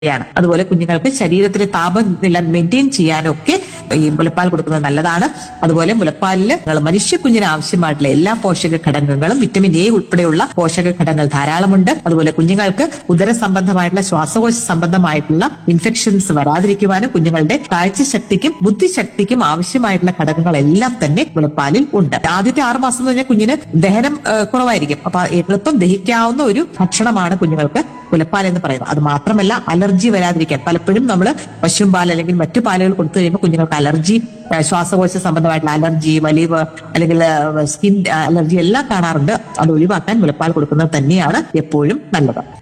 യാണ്. അതുപോലെ കുഞ്ഞുങ്ങൾക്ക് ശരീരത്തിലെ താപനില മെയിൻറ്റെയിൻ ചെയ്യാനൊക്കെ ഈ മുലപ്പാൽ കൊടുക്കുന്നത് നല്ലതാണ്. അതുപോലെ മുലപ്പാലിൽ മനുഷ്യ കുഞ്ഞിന് ആവശ്യമായിട്ടുള്ള എല്ലാ പോഷക ഘടകങ്ങളും വിറ്റമിൻ എ ഉൾപ്പെടെയുള്ള പോഷക ഘടകങ്ങൾ ധാരാളമുണ്ട്. അതുപോലെ കുഞ്ഞുങ്ങൾക്ക് ഉദര സംബന്ധമായിട്ടുള്ള ശ്വാസകോശ സംബന്ധമായിട്ടുള്ള ഇൻഫെക്ഷൻസ് വരാതിരിക്കുവാനും കുഞ്ഞുങ്ങളുടെ കാഴ്ചശക്തിക്കും ബുദ്ധിശക്തിക്കും ആവശ്യമായിട്ടുള്ള ഘടകങ്ങളെല്ലാം തന്നെ മുലപ്പാലിൽ ഉണ്ട്. ആദ്യത്തെ 6 മാസം എന്ന് പറഞ്ഞാൽ കുഞ്ഞിന് ദഹനം കുറവായിരിക്കും. അപ്പൊ എളുപ്പം ദഹിക്കാവുന്ന ഒരു ഭക്ഷണമാണ് കുഞ്ഞുങ്ങൾക്ക് മുലപ്പാൽ എന്ന് പറയുന്നത്. അത് മാത്രമല്ല അലർജി വരാതിരിക്കാൻ പലപ്പോഴും നമ്മൾ പശുവും പാൽ അല്ലെങ്കിൽ മറ്റു പാലുകൾ കൊടുത്തു കഴിയുമ്പോൾ കുഞ്ഞുങ്ങൾക്ക് അലർജി, ശ്വാസകോശ സംബന്ധമായിട്ടുള്ള അലർജി, വലിവ് അല്ലെങ്കിൽ സ്കിൻ അലർജി എല്ലാം കാണാറുണ്ട്. അത് ഒഴിവാക്കാൻ മുലപ്പാൽ കൊടുക്കുന്നത് തന്നെയാണ് എപ്പോഴും നല്ലത്.